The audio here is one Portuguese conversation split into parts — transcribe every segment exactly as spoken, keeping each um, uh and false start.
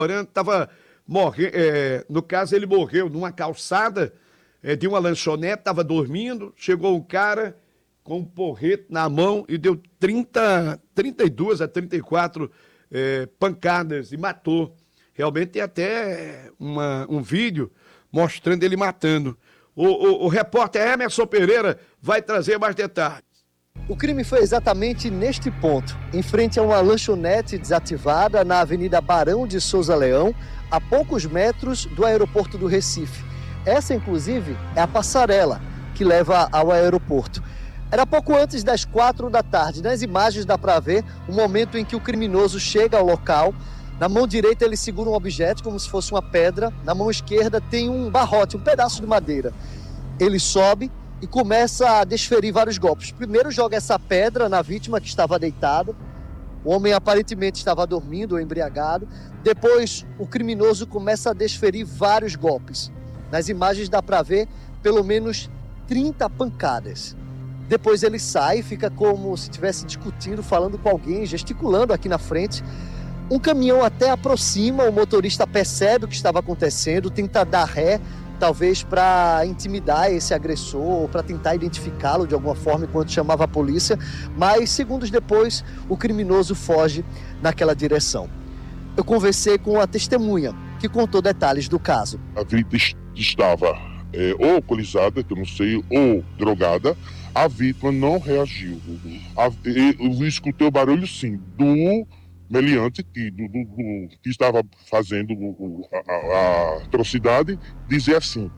Estava morrendo, é, no caso ele morreu numa calçada é, de uma lanchonete, estava dormindo, chegou um cara com um porrete na mão e deu trinta, trinta e duas a trinta e quatro é, pancadas e matou. Realmente tem até uma, um vídeo mostrando ele matando. O, o, o repórter Emerson Pereira vai trazer mais detalhes. O crime foi exatamente neste ponto, em frente a uma lanchonete desativada na Avenida Barão de Souza Leão, a poucos metros do aeroporto do Recife. Essa, inclusive, é a passarela que leva ao aeroporto. Era pouco antes das quatro da tarde. Nas imagens dá para ver o momento em que o criminoso chega ao local. Na mão direita ele segura um objeto como se fosse uma pedra. Na mão esquerda tem um barrote, um pedaço de madeira. Ele sobe e começa a desferir vários golpes. Primeiro joga essa pedra na vítima que estava deitada. O homem aparentemente estava dormindo ou embriagado. Depois o criminoso começa a desferir vários golpes. Nas imagens dá para ver pelo menos trinta pancadas. Depois ele sai, fica como se estivesse discutindo, falando com alguém, gesticulando aqui na frente. Um caminhão até aproxima, o motorista percebe o que estava acontecendo, tenta dar ré, talvez para intimidar esse agressor, ou para tentar identificá-lo de alguma forma enquanto chamava a polícia, mas segundos depois o criminoso foge naquela direção. Eu conversei com a testemunha, que contou detalhes do caso. A vítima estava é, ou alcoolizada, que eu não sei, ou drogada. A vítima não reagiu. A, eu escutei o barulho, sim, do meliante que, do, do, do, que estava fazendo a, a atrocidade, dizer assim: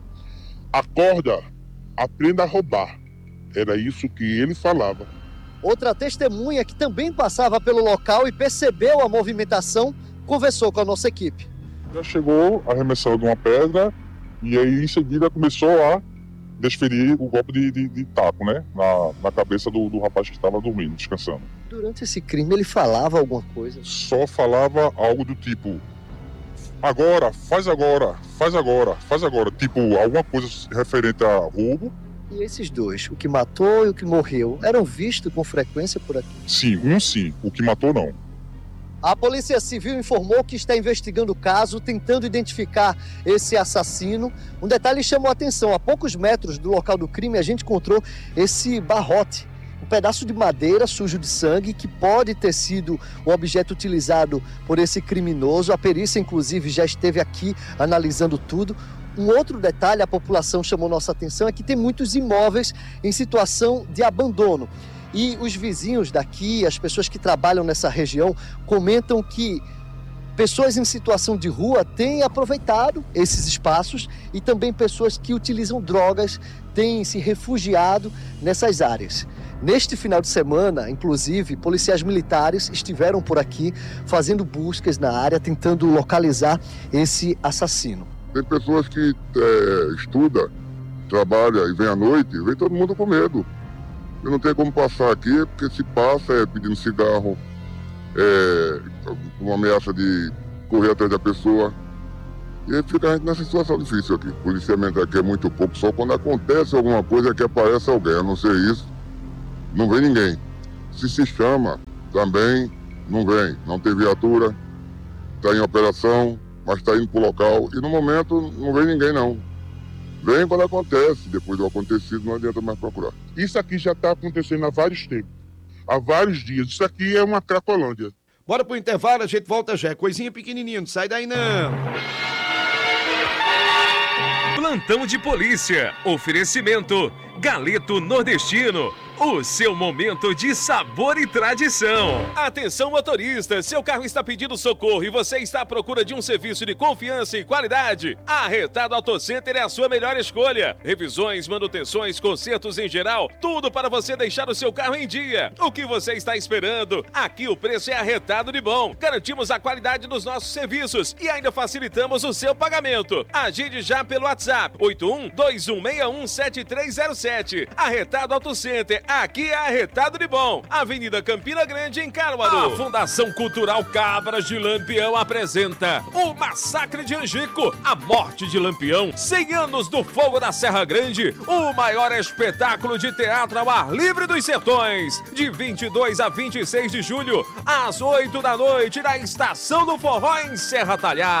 acorda, aprenda a roubar. Era isso que ele falava. Outra testemunha que também passava pelo local e percebeu a movimentação, conversou com a nossa equipe. Já chegou arremessando uma pedra e aí em seguida começou a desferir o golpe de, de, de taco, né? Na, na cabeça do, do rapaz que estava dormindo, descansando. Durante esse crime ele falava alguma coisa? Só falava algo do tipo: agora, faz agora, faz agora, faz agora. Tipo, alguma coisa referente a roubo. E esses dois, o que matou e o que morreu, eram vistos com frequência por aqui? Sim, um sim, o que matou não. A Polícia Civil informou que está investigando o caso, tentando identificar esse assassino. Um detalhe chamou a atenção: a poucos metros do local do crime a gente encontrou esse barrote, um pedaço de madeira sujo de sangue que pode ter sido o objeto utilizado por esse criminoso. A perícia, inclusive, já esteve aqui analisando tudo. Um outro detalhe, a população chamou nossa atenção, é que tem muitos imóveis em situação de abandono. E os vizinhos daqui, as pessoas que trabalham nessa região, comentam que pessoas em situação de rua têm aproveitado esses espaços e também pessoas que utilizam drogas têm se refugiado nessas áreas. Neste final de semana, inclusive, policiais militares estiveram por aqui fazendo buscas na área, tentando localizar esse assassino. Tem pessoas que é, estudam, trabalham e vem à noite, vem todo mundo com medo. Eu não tenho como passar aqui, porque se passa é pedindo cigarro, é, uma ameaça de correr atrás da pessoa. E aí fica a gente nessa situação difícil aqui. O policiamento aqui é muito pouco, só quando acontece alguma coisa é que aparece alguém. A não ser isso, não vem ninguém. Se se chama, também não vem. Não tem viatura, está em operação, mas está indo para o local. E no momento não vem ninguém não. Vem quando acontece, depois do acontecido não adianta mais procurar. Isso aqui já está acontecendo há vários tempos, há vários dias. Isso aqui é uma Cracolândia. Bora pro intervalo, a gente volta já. Coisinha pequenininha, não sai daí não. Plantão de polícia. Oferecimento Galeto Nordestino. O seu momento de sabor e tradição. Atenção motorista, seu carro está pedindo socorro e você está à procura de um serviço de confiança e qualidade? A Retado Auto Center é a sua melhor escolha. Revisões, manutenções, consertos em geral, tudo para você deixar o seu carro em dia. O que você está esperando? Aqui o preço é arretado de bom. Garantimos a qualidade dos nossos serviços e ainda facilitamos o seu pagamento. Agende já pelo WhatsApp oito um dois um seis um sete três zero sete. Arretado Auto Center. Aqui é arretado de bom. Avenida Campina Grande, em Caruaru. A Fundação Cultural Cabras de Lampião apresenta o Massacre de Angico, a morte de Lampião, cem anos do fogo da Serra Grande, o maior espetáculo de teatro ao ar livre dos sertões, de vinte e dois a vinte e seis de julho, às oito da noite, na Estação do Forró, em Serra Talhada.